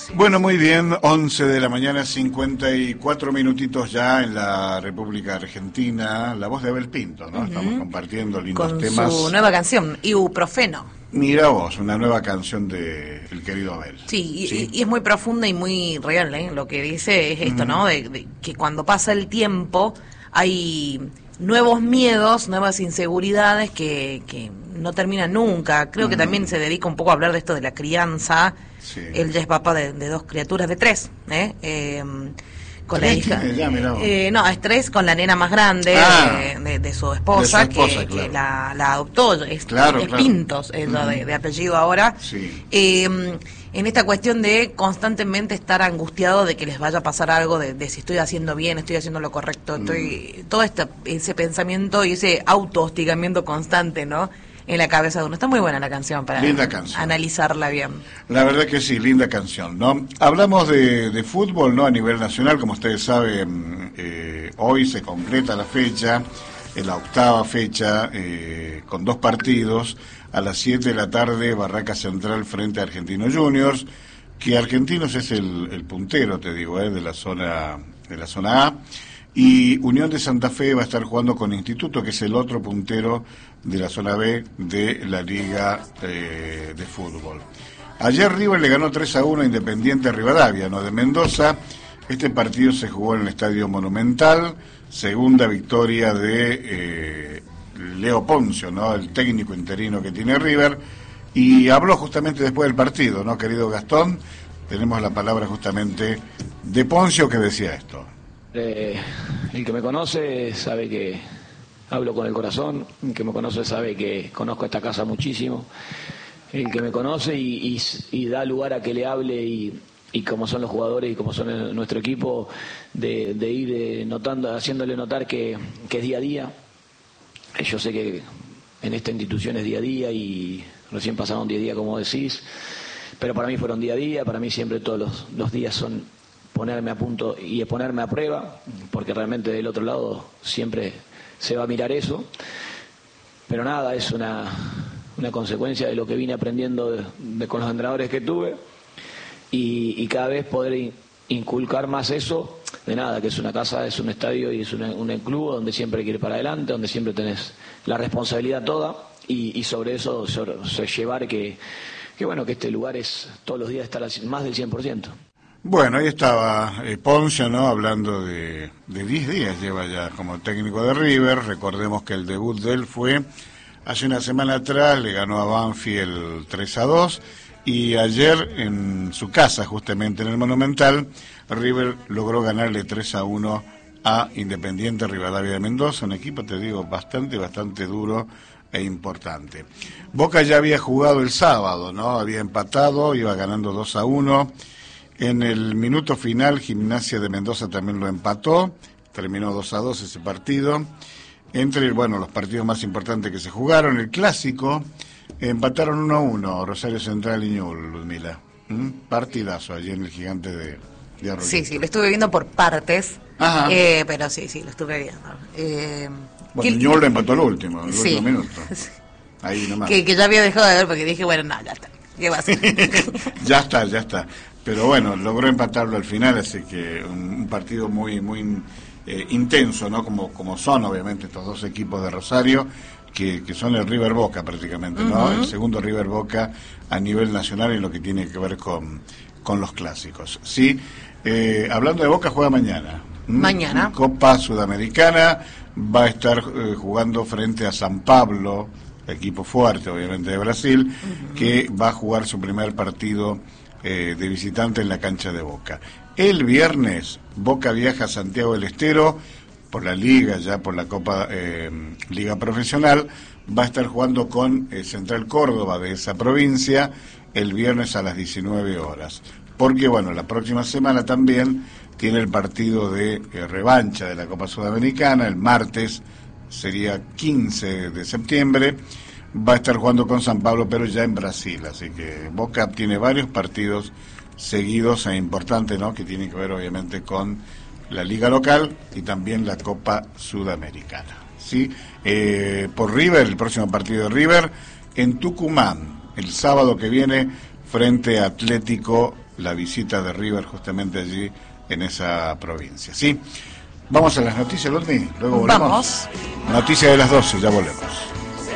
Sí. Bueno, muy bien, 11 de la mañana, 54 minutitos ya en la República Argentina. La voz de Abel Pinto, ¿no? Estamos compartiendo lindos Con temas. su nueva canción, Ibuprofeno. Mira vos, una nueva canción de el querido Abel. Sí, y es muy profunda y muy real, ¿eh? Lo que dice es esto, ¿no? De que cuando pasa el tiempo hay nuevos miedos, nuevas inseguridades que no terminan nunca. Creo que también se dedica un poco a hablar de esto de la crianza. Sí. Él ya es papá de dos criaturas, de tres, con la hija. No, es tres con la nena más grande de su esposa, claro. Que la adoptó, es Pintos, ella de apellido ahora. Sí. En esta cuestión de constantemente estar angustiado de que les vaya a pasar algo, de si estoy haciendo bien, estoy haciendo lo correcto, todo ese pensamiento y ese autohostigamiento constante, ¿no? En la cabeza de uno. Está muy buena la canción para analizarla bien. La verdad que sí, linda canción, ¿no? Hablamos de fútbol, ¿no? A nivel nacional, como ustedes saben, hoy se completa la fecha, la octava fecha, con 2 partidos. A las 7 de la tarde, Barraca Central frente a Argentinos Juniors, que Argentinos es el puntero, te digo, de la zona A. Y Unión de Santa Fe va a estar jugando con Instituto, que es el otro puntero de la zona B de la Liga de Fútbol. Ayer River le ganó 3-1 a Independiente Rivadavia, ¿no? De Mendoza. Este partido se jugó en el Estadio Monumental, segunda victoria de Leo Poncio, ¿no? El técnico interino que tiene River. Y habló justamente después del partido, ¿no, querido Gastón? Tenemos la palabra justamente de Poncio, que decía esto. El que me conoce sabe que hablo con el corazón, el que me conoce sabe que conozco esta casa muchísimo, el que me conoce y da lugar a que le hable y como son los jugadores y como son nuestro equipo, de ir notando, haciéndole notar que es día a día. Yo sé que en esta institución es día a día y recién pasaron 10 días, como decís, pero para mí fueron día a día, para mí siempre todos los días son ponerme a punto y ponerme a prueba, porque realmente del otro lado siempre se va a mirar eso, pero nada, es una consecuencia de lo que vine aprendiendo con los entrenadores que tuve y cada vez poder inculcar más eso, de nada, que es una casa, es un estadio y es un club donde siempre hay que ir para adelante, donde siempre tenés la responsabilidad toda y sobre eso llevar que bueno, que este lugar es todos los días estar más del 100%. Bueno, ahí estaba Poncio, ¿no? Hablando de 10 días lleva ya como técnico de River. Recordemos que el debut de él fue hace una semana atrás, le ganó a Banfield 3-2 y ayer en su casa, justamente en el Monumental, River logró ganarle 3-1 a Independiente Rivadavia de Mendoza, un equipo, te digo, bastante duro e importante. Boca ya había jugado el sábado, ¿no? Había empatado, iba ganando 2-1. En el minuto final, Gimnasia de Mendoza también lo empató, terminó 2-2 ese partido. Entre, los partidos más importantes que se jugaron, el clásico, empataron 1-1, Rosario Central y Ñublense, Ludmila. Partidazo allí en el Gigante de Arroyo. Sí, lo estuve viendo por partes, pero sí, lo estuve viendo. Ñublense empató el último minuto. Ahí nomás. Que ya había dejado de ver porque dije, no, ya está. ¿Qué va a hacer? Ya está. Pero bueno, logró empatarlo al final, así que un partido muy intenso, ¿no? Como son obviamente estos dos equipos de Rosario, que son el River Boca prácticamente, ¿no? El segundo River Boca a nivel nacional en lo que tiene que ver con los clásicos. Sí, hablando de Boca, juega mañana. Mañana. Copa Sudamericana, va a estar jugando frente a San Pablo, equipo fuerte obviamente de Brasil, que va a jugar su primer partido de visitante en la cancha de Boca. El viernes Boca viaja a Santiago del Estero por la Liga, ya por la Copa Liga Profesional, va a estar jugando con Central Córdoba de esa provincia el viernes a las 19 horas. Porque la próxima semana también tiene el partido de revancha de la Copa Sudamericana, el martes sería 15 de septiembre, va a estar jugando con San Pablo, pero ya en Brasil, así que Boca tiene varios partidos seguidos e importantes, ¿no? Que tienen que ver obviamente con la liga local y también la Copa Sudamericana, ¿sí? Por River, el próximo partido de River en Tucumán, el sábado que viene frente a Atlético la visita de River justamente allí en esa provincia. ¿Sí? Vamos a las noticias, Ludmi, luego volvemos. Vamos. Noticias de las 12, ya volvemos.